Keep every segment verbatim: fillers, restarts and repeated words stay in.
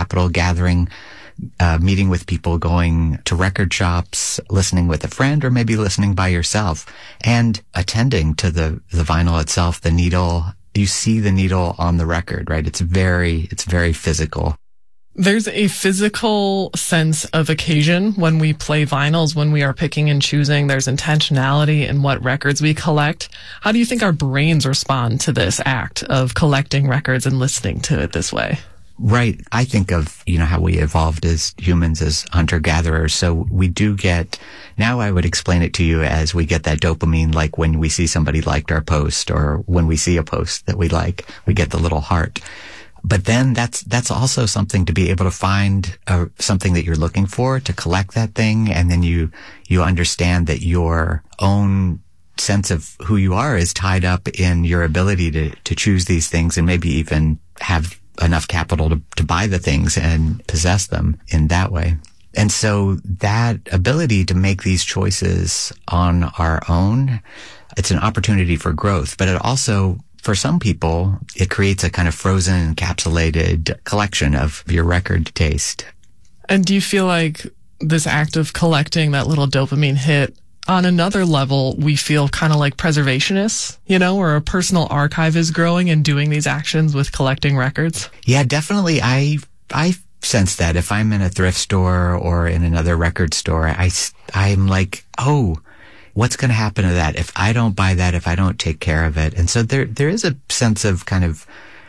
capital, gathering, uh, meeting with people, going to record shops, listening with a friend, or maybe listening by yourself, and attending to the, the vinyl itself, the needle. You see the needle on the record, right? It's very, it's very physical. There's a physical sense of occasion when we play vinyls, when we are picking and choosing. There's intentionality in what records we collect. How do you think our brains respond to this act of collecting records and listening to it this way? Right. I think of, you know, how we evolved as humans, as hunter-gatherers. So we do get, now I would explain it to you as we get that dopamine, like when we see somebody liked our post, or when we see a post that we like, we get the little heart. But then that's, that's also something to be able to find uh, something that you're looking for, to collect that thing. And then you, you understand that your own sense of who you are is tied up in your ability to, to choose these things, and maybe even have enough capital to, to buy the things and possess them in that way. And so that ability to make these choices on our own, it's an opportunity for growth, but it also, for some people, it creates a kind of frozen, encapsulated collection of your record taste. And do you feel like this act of collecting that little dopamine hit, on another level, we feel kind of like preservationists, you know, where a personal archive is growing and doing these actions with collecting records? Yeah, definitely. I, I sense that if I'm in a thrift store or in another record store, I, I'm like, oh, what's going to happen to that if I don't buy that, if I don't take care of it? And so there, there is a sense of kind of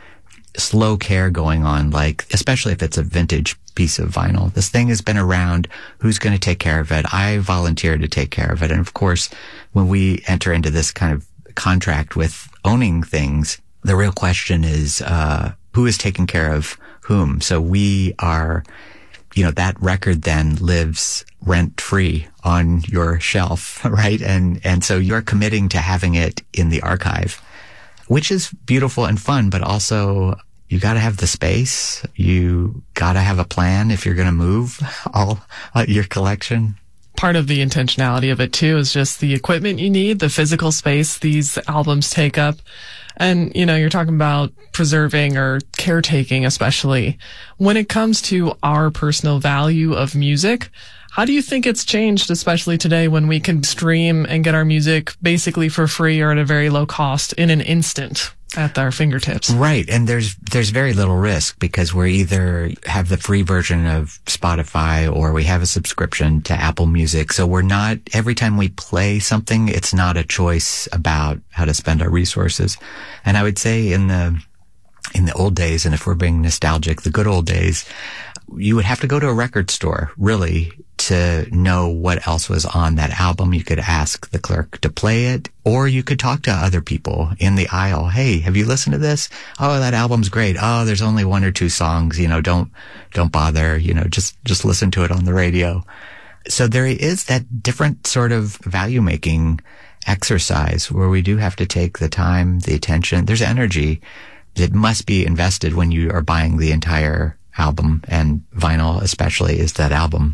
slow care going on, like, especially if it's a vintage piece of vinyl. This thing has been around. Who's going to take care of it? I volunteer to take care of it. And of course, when we enter into this kind of contract with owning things, the real question is, uh, who is taking care of whom? So we are, you know, that record then lives rent free on your shelf, right? And, and so you're committing to having it in the archive, which is beautiful and fun, but also you got to have the space. You got to have a plan if you're going to move all uh, your collection. Part of the intentionality of it too is just the equipment you need, the physical space these albums take up. And, you know, you're talking about preserving or caretaking, especially when it comes to our personal value of music. How do you think it's changed, especially today when we can stream and get our music basically for free or at a very low cost in an instant at our fingertips? Right. And there's, there's very little risk because we're either have the free version of Spotify or we have a subscription to Apple Music. So we're not, every time we play something, it's not a choice about how to spend our resources. And I would say in the, in the old days, and if we're being nostalgic, the good old days, you would have to go to a record store, really, to know what else was on that album. You could ask the clerk to play it, or you could talk to other people in the aisle. Hey, have you listened to this? Oh, that album's great. Oh, there's only one or two songs. You know, don't, don't bother. You know, just, just listen to it on the radio. So there is that different sort of value making exercise where we do have to take the time, the attention. There's energy that must be invested when you are buying the entire album, and vinyl especially is that album.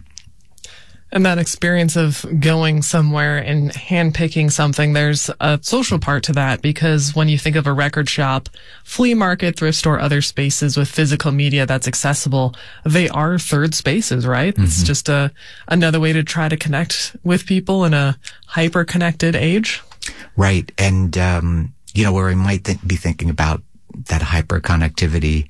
And that experience of going somewhere and handpicking something, there's a social part to that, because when you think of a record shop, flea market, thrift store, other spaces with physical media that's accessible, they are third spaces, right? Mm-hmm. It's just a another way to try to connect with people in a hyper-connected age. Right. And, um, you know, where we might th- be thinking about that hyper-connectivity,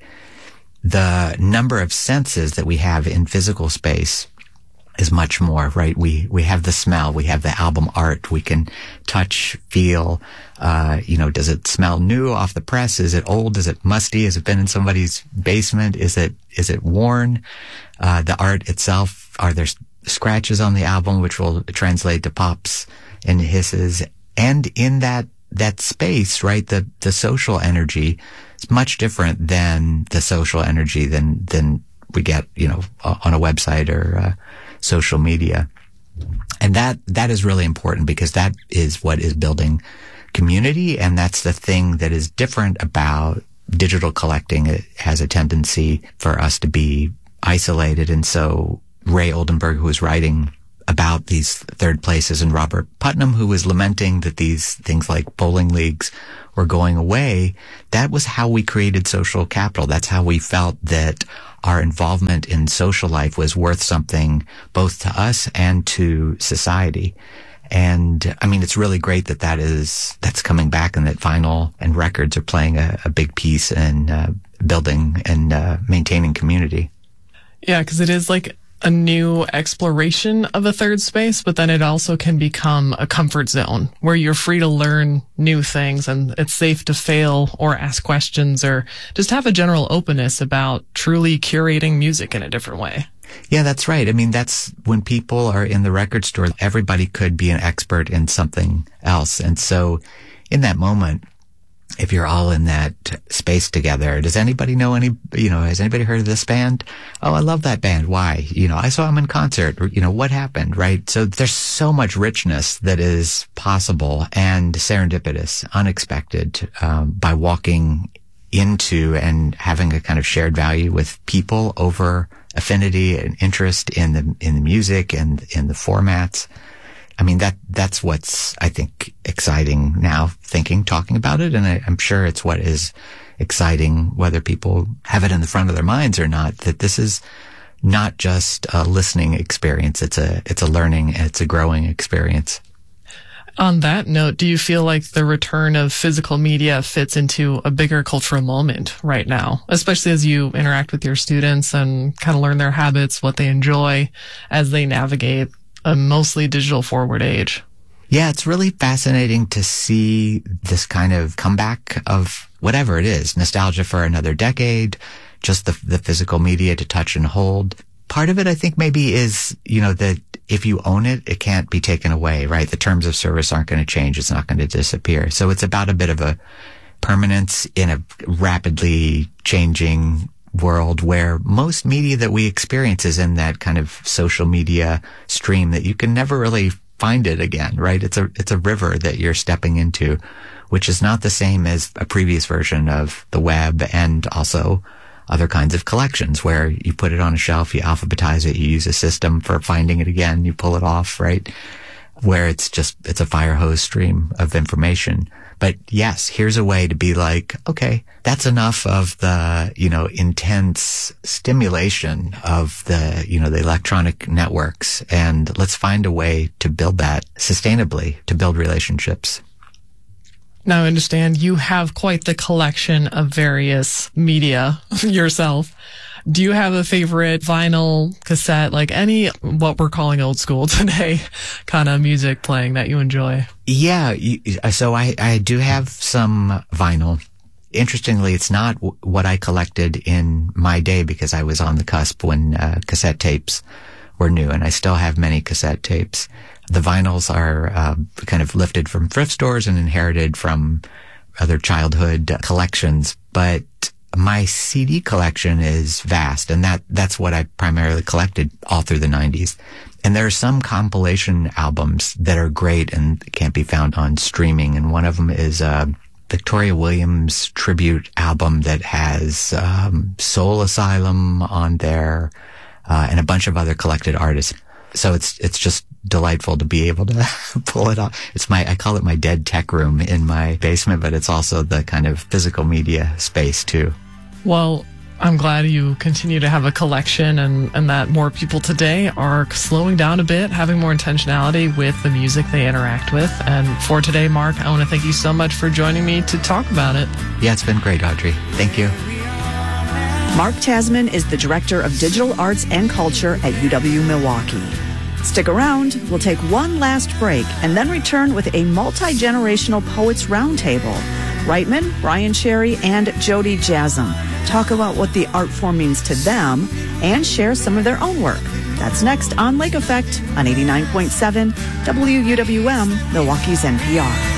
the number of senses that we have in physical space is much more, right? We, we have the smell, we have the album art, we can touch, feel, uh, you know, does it smell new off the press? Is it old? Is it musty? Has it been in somebody's basement? Is it, is it worn? Uh, the art itself, are there scratches on the album, which will translate to pops and hisses? And in that, that space, right? The, the social energy is much different than the social energy than, than we get, you know, on a website or, uh, social media. And that, that is really important because that is what is building community. And that's the thing that is different about digital collecting. It has a tendency for us to be isolated. And so Ray Oldenburg, who was writing about these third places, and Robert Putnam, who was lamenting that these things like bowling leagues were going away, that was how we created social capital. That's how we felt that our involvement in social life was worth something both to us and to society. And I mean, it's really great that that is, that's coming back and that vinyl and records are playing a, a big piece in uh, building and uh, maintaining community. Yeah, because it is like a new exploration of a third space, but then it also can become a comfort zone where you're free to learn new things and it's safe to fail or ask questions or just have a general openness about truly curating music in a different way. Yeah, that's right. I mean, that's when people are in the record store, everybody could be an expert in something else. And so in that moment, if you're all in that space together, does anybody know any, you know, has anybody heard of this band? Oh, I love that band. Why? You know, I saw them in concert. Or, you know, what happened, right? So there's so much richness that is possible and serendipitous, unexpected, um, by walking into and having a kind of shared value with people over affinity and interest in the, in the music and in the formats. I mean, that, that's what's, I think, exciting now, thinking, talking about it. And I, I'm sure it's what is exciting, whether people have it in the front of their minds or not, that this is not just a listening experience. It's a, it's a learning, it's a growing experience. On that note, do you feel like the return of physical media fits into a bigger cultural moment right now, especially as you interact with your students and kind of learn their habits, what they enjoy as they navigate a mostly digital forward age? Yeah, it's really fascinating to see this kind of comeback of whatever it is, nostalgia for another decade, just the the physical media to touch and hold. Part of it, I think, maybe is, you know, that if you own it, it can't be taken away, right? The terms of service aren't going to change. It's not going to disappear. So it's about a bit of a permanence in a rapidly changing world where most media that we experience is in that kind of social media stream that you can never really find it again, right? It's a, it's a river that you're stepping into, which is not the same as a previous version of the web and also other kinds of collections where you put it on a shelf, you alphabetize it, you use a system for finding it again, you pull it off, right? Where it's just, it's a fire hose stream of information. But yes, here's a way to be like, okay, that's enough of the, you know, intense stimulation of the, you know, the electronic networks. And let's find a way to build that sustainably, to build relationships. Now, I understand you have quite the collection of various media yourself. Do you have a favorite vinyl, cassette, like any, what we're calling old school today, kind of music playing that you enjoy? Yeah. So I, I do have some vinyl. Interestingly, it's not w- what I collected in my day because I was on the cusp when uh, cassette tapes were new, and I still have many cassette tapes. The vinyls are uh, kind of lifted from thrift stores and inherited from other childhood collections, but my C D collection is vast, and that that's what I primarily collected all through the nineties. And there are some compilation albums that are great and can't be found on streaming, and one of them is a Victoria Williams tribute album that has um, Soul Asylum on there uh, and a bunch of other collected artists. So it's it's just delightful to be able to pull it off. It's my, I call it my dead tech room in my basement, but it's also the kind of physical media space too. Well, I'm glad you continue to have a collection and, and that more people today are slowing down a bit, having more intentionality with the music they interact with. And for today, Mark, I want to thank you so much for joining me to talk about it. Yeah, it's been great, Audrey. Thank you. Mark Tasman is the Director of Digital Arts and Culture at U W-Milwaukee. Stick around. We'll take one last break and then return with a multi-generational poets roundtable. Reitman, Brian Cherry, and Jody Jasm talk about what the art form means to them and share some of their own work. That's next on Lake Effect on eighty-nine point seven W U W M, Milwaukee's N P R.